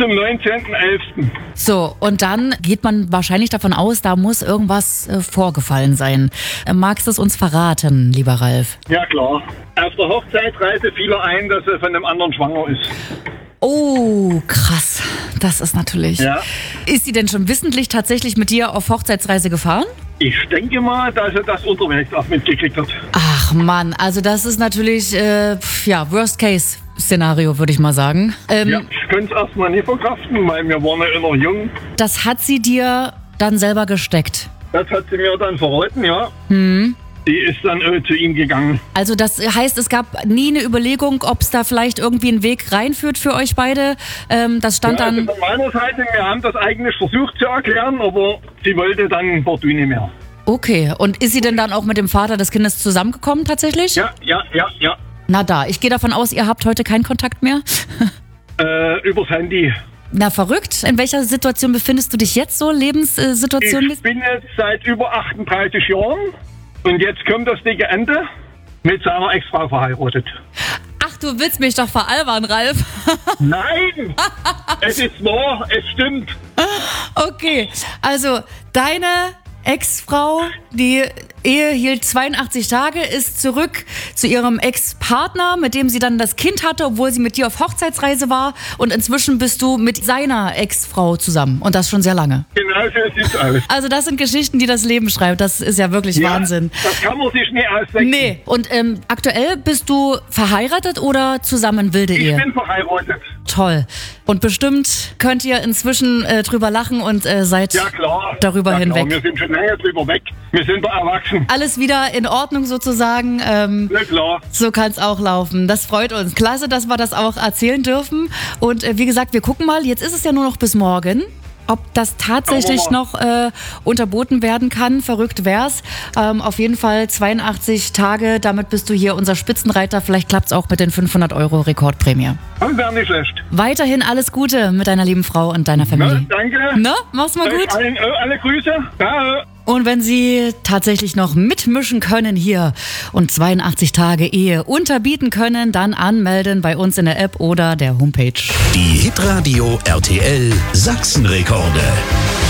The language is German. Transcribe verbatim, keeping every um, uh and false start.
zum neunzehnten elften So, und dann geht man wahrscheinlich davon aus, da muss irgendwas äh, vorgefallen sein. Äh, magst du es uns verraten, lieber Ralf? Ja, klar. Auf der Hochzeitsreise fiel er ein, dass er von einem anderen schwanger ist. Oh, krass. Das ist natürlich... Ja. Ist sie denn schon wissentlich tatsächlich mit dir auf Hochzeitsreise gefahren? Ich denke mal, dass er das unterwegs auch mitgekriegt hat. Ach Mann, also das ist natürlich, äh, ja, Worst-Case-Szenario, würde ich mal sagen. Ähm, Ja, ich könnte es erstmal nicht verkraften, weil wir waren ja noch jung. Das hat sie dir dann selber gesteckt. Das hat sie mir dann verraten, ja. Hm. Die ist dann äh, zu ihm gegangen. Also das heißt, es gab nie eine Überlegung, ob es da vielleicht irgendwie einen Weg reinführt für euch beide. Ähm, das stand Ja, also dann... von meiner Seite, wir haben das eigentlich versucht zu erklären, aber sie wollte dann partout nicht mehr. Okay, und ist sie denn dann auch mit dem Vater des Kindes zusammengekommen tatsächlich? Ja, ja, ja, ja. Na da, ich gehe davon aus, ihr habt heute keinen Kontakt mehr. Äh, übers Handy. Na verrückt, in welcher Situation befindest du dich jetzt so, Lebenssituation? Ich bin jetzt seit über achtunddreißig Jahren und jetzt kommt das dicke Ende mit seiner Ex-Frau verheiratet. Ach, du willst mich doch veralbern, Ralf. Nein! Es ist wahr, es stimmt. Okay, also deine Ex-Frau, die Ehe hielt zweiundachtzig Tage, ist zurück zu ihrem Ex-Partner, mit dem sie dann das Kind hatte, obwohl sie mit dir auf Hochzeitsreise war. Und inzwischen bist du mit seiner Ex-Frau zusammen. Und das schon sehr lange. Genau so sieht's aus. Also das sind Geschichten, die das Leben schreibt. Das ist ja wirklich Ja, Wahnsinn. das kann man sich nicht ausdenken. Nee. Und ähm, aktuell bist du verheiratet oder zusammen wilde Ich Ehe? bin verheiratet. Toll. Und bestimmt könnt ihr inzwischen äh, drüber lachen und äh, seid Ja klar. darüber ja, hinweg. Klar. Wir sind schon lange drüber weg. Wir sind doch erwachsen. Alles wieder in Ordnung sozusagen. Ähm, Na klar. so kann es auch laufen. Das freut uns. Klasse, dass wir das auch erzählen dürfen. Und äh, wie gesagt, wir gucken mal. Jetzt ist es ja nur noch bis morgen. Ob das tatsächlich Schauen wir noch äh, unterboten werden kann, verrückt wär's. Ähm, auf jeden Fall zweiundachtzig Tage, damit bist du hier unser Spitzenreiter. Vielleicht klappt's auch mit den fünfhundert Euro Rekordprämie. Das wäre nicht schlecht. Weiterhin alles Gute mit deiner lieben Frau und deiner Familie. Na, danke. Ne? Mach's mal Euch gut. Allen, äh, alle Grüße. Ciao. Und wenn Sie tatsächlich noch mitmischen können hier und zweiundachtzig Tage Ehe unterbieten können, dann anmelden bei uns in der App oder der Homepage. Die Hitradio R T L Sachsenrekorde.